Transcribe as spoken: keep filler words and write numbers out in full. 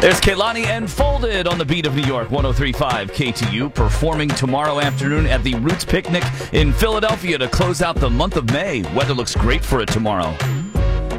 There's Kehlani and Folded on the beat of New York, one oh three point five K T U, performing tomorrow afternoon at the Roots Picnic in Philadelphia to close out the month of May. Weather looks great for it tomorrow.